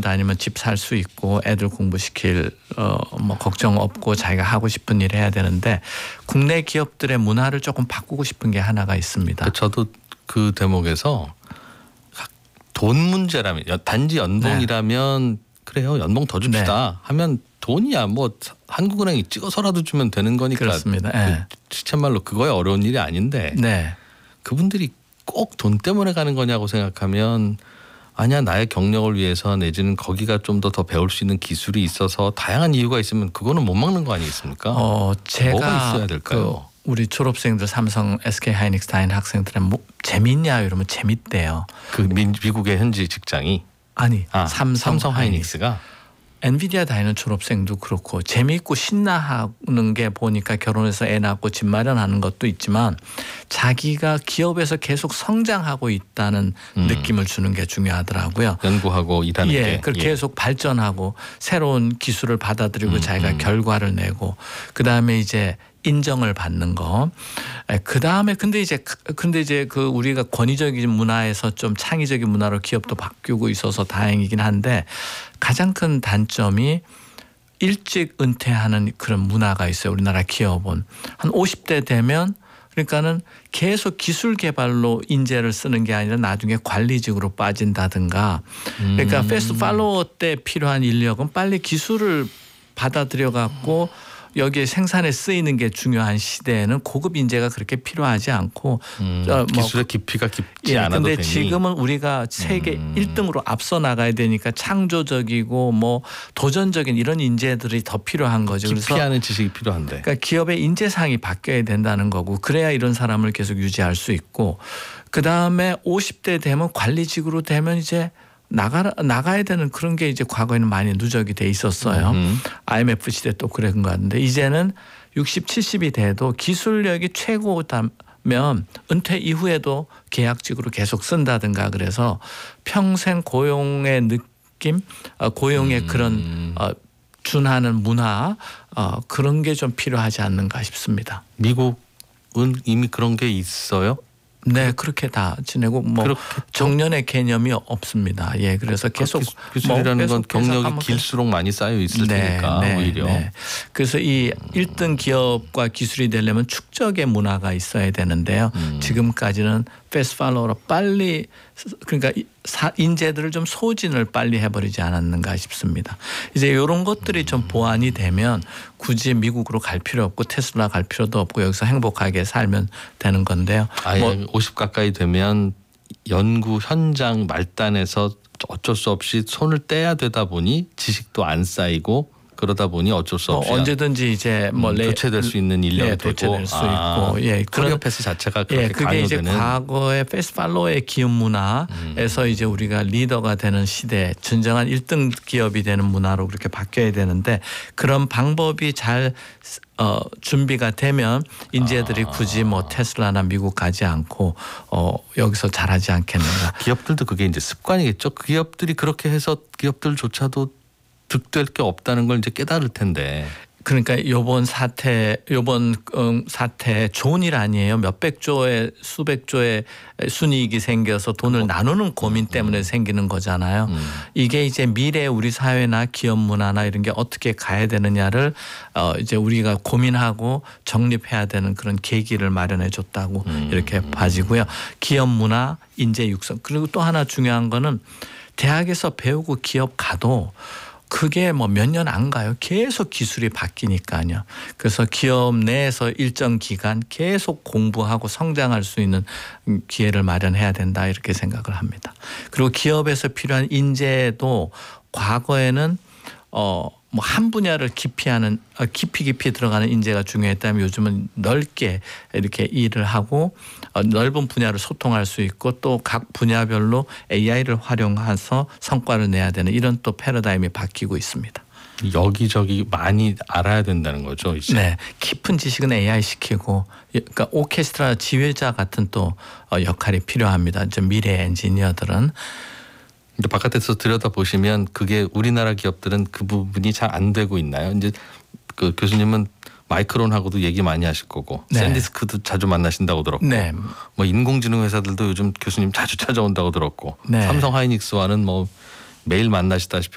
다니면 집 살 수 있고 애들 공부시킬 뭐 걱정 없고 자기가 하고 싶은 일 해야 되는데 국내 기업들의 문화를 조금 바꾸고 싶은 게 하나가 있습니다. 저도 그 대목에서 돈 문제라면 단지 연봉이라면 그래요. 연봉 더 줍시다 하면 돈이야 뭐 한국은행이 찍어서라도 주면 되는 거니까. 그렇습니다. 네. 실천말로 그거야 어려운 일이 아닌데 네. 그분들이 꼭 돈 때문에 가는 거냐고 생각하면 아니야 나의 경력을 위해서 내지는 거기가 좀 더 배울 수 있는 기술이 있어서 다양한 이유가 있으면 그거는 못 막는 거 아니겠습니까? 제가 뭐가 있어야 될까요? 우리 졸업생들 삼성, SK 하이닉스 다니는 학생들은 뭐 재밌냐 이러면 재밌대요. 그 미국의 현지 직장이 아니 삼성 하이닉스가 엔비디아 다니는 졸업생도 그렇고 재미있고 신나하는 게 보니까 결혼해서 애 낳고 집 마련하는 것도 있지만 자기가 기업에서 계속 성장하고 있다는 느낌을 주는 게 중요하더라고요. 연구하고 일하는 게. 그렇게 계속 발전하고 새로운 기술을 받아들이고 자기가 결과를 내고 그다음에 이제 인정을 받는 거. 그다음에 근데 이제 그 우리가 권위적인 문화에서 좀 창의적인 문화로 기업도 바뀌고 있어서 다행이긴 한데 가장 큰 단점이 일찍 은퇴하는 그런 문화가 있어요. 우리나라 기업은 한 50대 되면 그러니까는 계속 기술 개발로 인재를 쓰는 게 아니라 나중에 관리직으로 빠진다든가 그러니까 패스트 팔로워 때 필요한 인력은 빨리 기술을 받아들여 갖고 여기에 생산에 쓰이는 게 중요한 시대에는 고급 인재가 그렇게 필요하지 않고 기술의 깊이가 깊지 않아도 근데 되니. 지금은 우리가 세계 1등으로 앞서 나가야 되니까 창조적이고 뭐 도전적인 이런 인재들이 더 필요한 거죠. 깊이 하는 지식이 필요한데. 그러니까 기업의 인재상이 바뀌어야 된다는 거고 그래야 이런 사람을 계속 유지할 수 있고 그다음에 50대 되면 관리직으로 되면 이제 나가야 되는 그런 게 이제 과거에는 많이 누적이 돼 있었어요. IMF 시대 또 그런 거 같은데 이제는 60, 70이 돼도 기술력이 최고다면 은퇴 이후에도 계약직으로 계속 쓴다든가 그래서 평생 고용의 느낌, 고용의 그런 준하는 문화 그런 게 좀 필요하지 않는가 싶습니다. 미국은 이미 그런 게 있어요? 네, 그렇게 다 지내고 뭐 그렇겠죠? 정년의 개념이 없습니다. 그래서 계속 기술이라는 건 경력이 가면 길수록 많이 쌓여 있을 테니까 오히려. 그래서 이 1등 기업과 기술이 되려면 축적의 문화가 있어야 되는데요. 지금까지는 패스트 팔로워로 빨리 그러니까 인재들을 좀 소진을 빨리 해버리지 않았는가 싶습니다. 이제 이런 것들이 좀 보완이 되면 굳이 미국으로 갈 필요 없고 테슬라 갈 필요도 없고 여기서 행복하게 살면 되는 건데요. 아예 50 가까이 되면 연구 현장 말단에서 어쩔 수 없이 손을 떼야 되다 보니 지식도 안 쌓이고 그러다 보니 어쩔 수 없이 언제든지 이제 뭐 교체될 수 있는 인력이 되고 교체될 수 있고 커리어 패스 자체가 그렇게 그게 이제 강요되는. 과거의 패스트 팔로워의 기업 문화에서 이제 우리가 리더가 되는 시대 진정한 1등 기업이 되는 문화로 그렇게 바뀌어야 되는데 그런 방법이 잘 준비가 되면 인재들이 굳이 뭐 테슬라나 미국 가지 않고 여기서 잘하지 않겠는가. 기업들도 그게 이제 습관이겠죠. 기업들이 그렇게 해서 기업들조차도 득될 게 없다는 걸 이제 깨달을 텐데. 그러니까 이번 사태 좋은 일 아니에요. 몇백조의 수백조의 순이익이 생겨서 돈을 나누는 고민 때문에 생기는 거잖아요. 이게 이제 미래 우리 사회나 기업 문화나 이런 게 어떻게 가야 되느냐를 이제 우리가 고민하고 정립해야 되는 그런 계기를 마련해 줬다고 이렇게 봐지고요. 기업 문화, 인재 육성 그리고 또 하나 중요한 거는 대학에서 배우고 기업 가도 그게 뭐 몇 년 안 가요. 계속 기술이 바뀌니까요. 그래서 기업 내에서 일정 기간 계속 공부하고 성장할 수 있는 기회를 마련해야 된다 이렇게 생각을 합니다. 그리고 기업에서 필요한 인재도 과거에는 뭐 한 분야를 깊이 들어가는 인재가 중요했다면 요즘은 넓게 이렇게 일을 하고 넓은 분야를 소통할 수 있고 또 각 분야별로 AI를 활용해서 성과를 내야 되는 이런 또 패러다임이 바뀌고 있습니다. 여기저기 많이 알아야 된다는 거죠, 이제. 네, 깊은 지식은 AI 시키고, 그러니까 오케스트라 지휘자 같은 또 역할이 필요합니다. 이제 미래 엔지니어들은. 근데 바깥에서 들여다 보시면 그게 우리나라 기업들은 그 부분이 잘 안 되고 있나요? 이제 그 교수님은 마이크론하고도 얘기 많이 하실 거고 샌디스크도 자주 만나신다고 들었고 뭐 인공지능 회사들도 요즘 교수님 자주 찾아온다고 들었고 삼성 하이닉스와는 뭐 매일 만나시다시피